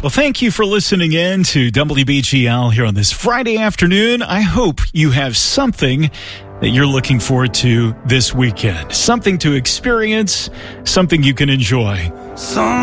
Well, thank you for listening in to WBGL here on this Friday afternoon. I hope you have something that you're looking forward to this weekend, something to experience, something you can enjoy.